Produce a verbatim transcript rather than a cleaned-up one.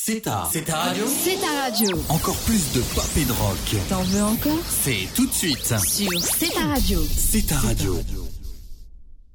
C'est ta, c'est ta radio. C'est ta radio. Encore plus de pop et de rock. T'en veux encore? C'est tout de suite Sur C'est ta radio. C'est ta radio.